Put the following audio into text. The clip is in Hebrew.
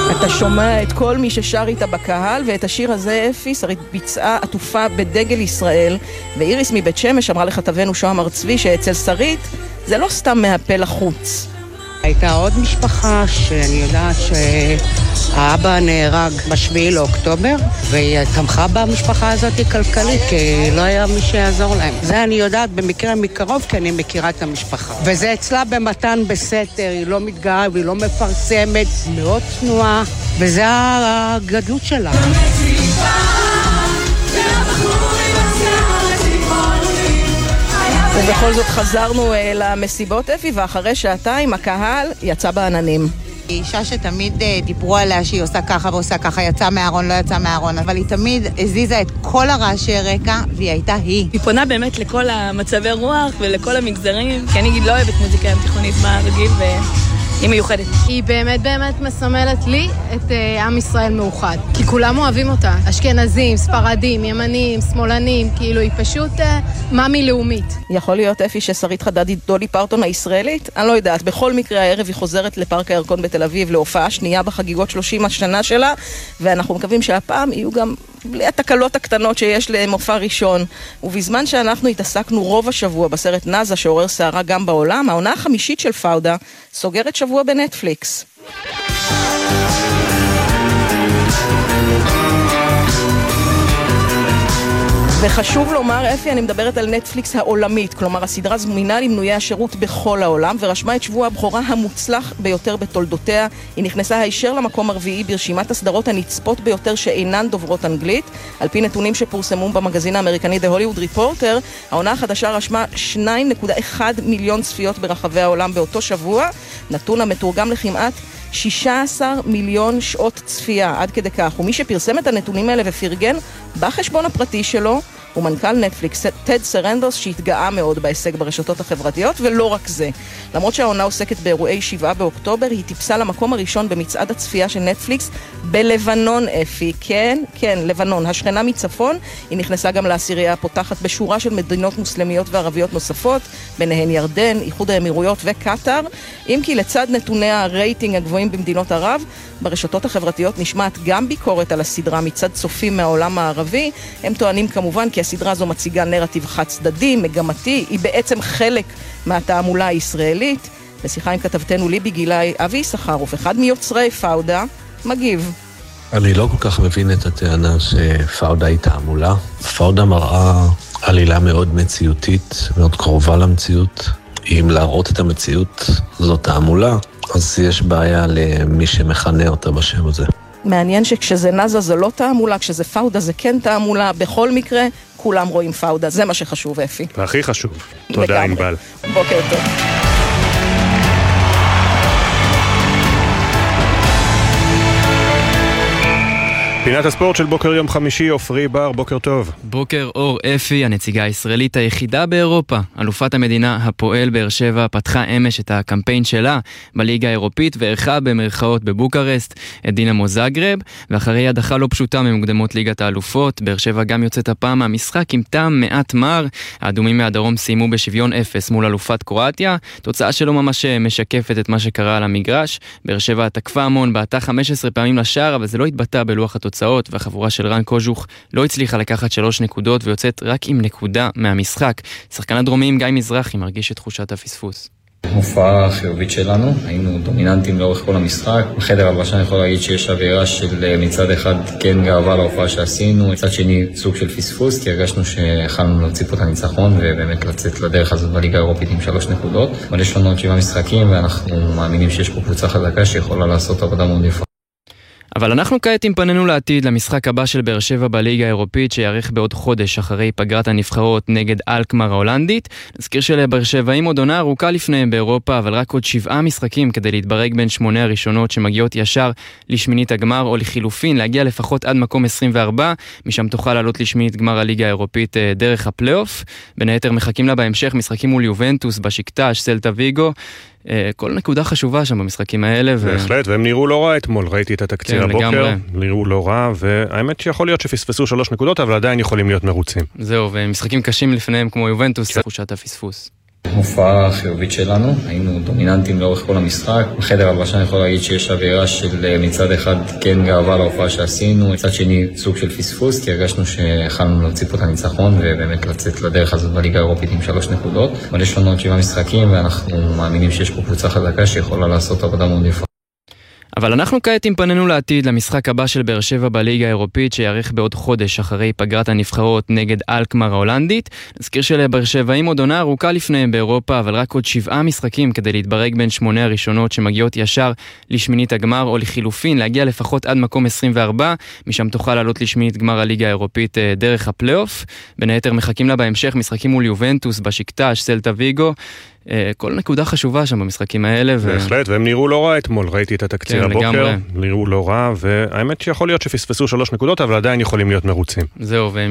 אתה שומע את כל מי ששר איתה בקהל, ואת השיר הזה אפי שרית ביצעה עטופה בדגל ישראל, ואיריס מבית שמש אמרה לכתבנו שוהם ארצבי שאצל שרית זה לא סתם מהפה לחוץ. הייתה עוד משפחה שאני יודעת שהאבא נהרג ב7 לאוקטובר, והיא תמכה במשפחה הזאת כלכלית, כי לא היה מי שיעזור להם. זה אני יודעת במקרה מקרוב, כי אני מכירה את המשפחה. וזה אצלה במתן בסתר, היא לא מתגאה והיא לא מפרסמת, מאוד צנועה, וזה הגדלות שלה. ובכל זאת חזרנו למסיבות אפי, ואחרי שעתיים הקהל יצא בעננים. היא אישה שתמיד דיברו עליה שהיא עושה ככה ועושה ככה, יצא מהארון, לא יצא מהארון, אבל היא תמיד הזיזה את כל הרעשי רקע, והיא הייתה היא. היא פונה באמת לכל המצבי רוח ולכל המגזרים, כי אני לא אוהבת מוזיקה עם תיכונית מהרגיל היא מיוחדת. היא באמת באמת מסמלת לי את עם ישראל מאוחד, כי כולם אוהבים אותה, אשכנזים, ספרדים, ימנים, שמאלנים, כאילו היא פשוט מאמי לאומית. יכול להיות אפי ששרית חדד היא דולי פרטון הישראלית? אני לא יודעת, בכל מקרה הערב היא חוזרת לפארק הירקון בתל אביב להופעה שנייה בחגיגות 30 השנה שלה, ואנחנו מקווים שהפעם יהיו גם בלי התקלות הקטנות שיש למופע ראשון. ובזמן שאנחנו התעסקנו רוב השבוע בסרט נאזה שעורר שערה גם בעולם, העונה החמישית של פאודה סוגרת שבוע בנטפליקס. וחשוב לומר, אפי, אני מדברת על נטפליקס העולמית, כלומר הסדרה זמינה למנויי השירות בכל העולם, ורשמה את שבוע הבכורה המוצלח ביותר בתולדותיה. היא נכנסה הישר למקום הרביעי ברשימת הסדרות הנצפות ביותר שאינן דוברות אנגלית. על פי נתונים שפורסמו במגזין האמריקני The Hollywood Reporter, העונה החדשה רשמה 2.1 מיליון צפיות ברחבי העולם באותו שבוע, נתון המתורגם לכמעט 16 מיליון שעות צפייה, עד כדי כך. ומי שפרסם את הנתונים האלה ופרגן בחשבון הפרטי שלו הוא מנכ"ל נטפליקס, טד סרנדרס, שהתגאה מאוד בהישג ברשתות החברתיות, ולא רק זה. למרות שהעונה עוסקת באירועי 7 באוקטובר, היא טיפסה למקום הראשון במצעד הצפייה של נטפליקס בלבנון, אפי. כן, כן, לבנון, השכנה מצפון. היא נכנסה גם לעשירייה הפותחת בשורה של מדינות מוסלמיות וערביות נוספות, ביניהן ירדן, איחוד האמירויות וקטר. אם כי לצד נתוני הרייטינג הגבוהים במדינות ערב, ברשתות החברתיות נשמעת גם ביקורת על הסדרה מצד צופים מהעולם הערבי. הם טוענים כמובן כי הסדרה הזו מציגה נרטיב חד צדדי, מגמתי, היא בעצם חלק מהתעמולה הישראלית. בשיחה עם כתבתנו ליבי גילאי, אבי יששכרוף, אחד מיוצרי פאודה, מגיב. אני לא כל כך מבין את הטענה שפאודה היא תעמולה. פאודה מראה עלילה מאוד מציאותית, מאוד קרובה למציאות. אם להראות את המציאות זאת תעמולה, אז יש בעיה למי שמכנה אותה בשם הזה. מעניין שכשזה נאזה זה לא תעמולה, כשזה פאודה זה כן תעמולה. בכל מקרה, כולם רואים פאודה, זה מה שחשוב, אפי. והכי חשוב. תודה, ענבל. בוקר טוב. פינת הספורט של בוקר יום חמישי, עופרי בר, בוקר טוב. בוקר אור, אפי, הנציגה הישראלית היחידה באירופה. אלופת המדינה הפועל באר שבע פתחה אמש את הקמפיין שלה בליגה האירופית וערכה במרכאות בבוקרשט את דינמו זאגרב, ואחרי הדחה לא פשוטה ממוקדמות ליגת האלופות, באר שבע גם יוצאת הפעם מהמשחק עם טעם מעט מר. האדומים מהדרום סיימו בשוויון 0 מול אלופת קרואטיה, תוצאה שלא ממש משקפת את מה שקרה על המגרש. באר שבע תקפה המון, בעטה 15 פעמים לשער, אבל זה לא התבטא בלוח התוצאות, והחבורה של רן קוז'וך לא הצליחה לקחת 3 נקודות ויוצאת רק עם נקודה מהמשחק. שחקן הדרומיים גיא מזרחי מרגיש את תחושת הפספוס. הופעה חיובית שלנו, היינו דומיננטים לאורך כל המשחק. בחדר הלבשה אני יכול להגיד שיש אווירה של מצד אחד כן גאווה להופעה שעשינו, מצד שני סוג של פספוס, כי הרגשנו שיכלנו להוציא פה את הניצחון ובאמת לצאת לדרך הזאת בליגה האירופית עם 3 נקודות. אבל יש לנו עוד 7 משחקים ואנחנו מאמינים שיש פה קבוצה חזקה שיכולה לעשות עבודה מאוד יפה. אבל אנחנו כעת עם פנינו לעתיד למשחק הבא של באר שבע בליגה האירופית שיערך בעוד חודש אחרי פגרת הנבחרות נגד אלקמר ההולנדית. נזכיר שלבאר שבע עם עוד עונה ארוכה לפניהם באירופה, אבל רק עוד 7 משחקים כדי להתברג בין 8 הראשונות שמגיעות ישר לשמינית הגמר, או לחילופין להגיע לפחות עד מקום 24, משם תוכל לעלות לשמינית גמר הליגה האירופית דרך הפלייאוף. בין היתר מחכים לה בהמשך משחקים מול יובנטוס, בשיקטש, סלטה ויגו. כל נקודה חשובה שם במשחקים האלה. בהחלט, והם נראו לא רע אתמול, ראיתי את התקציר הבוקר, נראו לא רע, והאמת שיכול להיות שפספסו 3 נקודות, אבל עדיין יכולים להיות מרוצים. זהו, ומשחקים קשים לפניהם כמו יובנטוס, תחושת הפספוס. הופעה חיובית שלנו, היינו דומיננטים לאורך כל המשחק. בחדר הלבשה אני יכול להגיד שיש אווירה של מצד אחד כן גאווה להופעה שעשינו, מצד שני סוג של פספוס, כי הרגשנו שיכלנו להוציא פה את הניצחון ובאמת לצאת לדרך הזאת בליגה האירופית עם 3 נקודות. אבל יש לנו עוד 7 משחקים ואנחנו מאמינים שיש פה קבוצה חזקה שיכולה לעשות עבודה מאוד יפה. אבל אנחנו כעת עם פנינו לעתיד למשחק הבא של באר שבע בליגה האירופית שיערך בעוד חודש אחרי פגרת הנבחרות נגד אלקמר ההולנדית. נזכיר שלבאר שבע עם עוד עונה ארוכה לפניהם באירופה, אבל רק עוד 7 משחקים כדי להתברג בין 8 הראשונות שמגיעות ישר לשמינית הגמר, או לחילופין להגיע לפחות עד מקום 24, משם תוכל לעלות לשמינית גמר הליגה האירופית דרך הפלייאוף. בין היתר מחכים לה בהמשך משחקים מול יובנטוס, בשיקטש, סלטה ויגו. כל נקודה חשובה שם במשחקים האלה. בהחלט, והם נראו לא רע אתמול, ראיתי את התקציר הבוקר, נראו לא רע, והאמת שיכול להיות שפספסו 3 נקודות, אבל עדיין יכולים להיות מרוצים. זהו,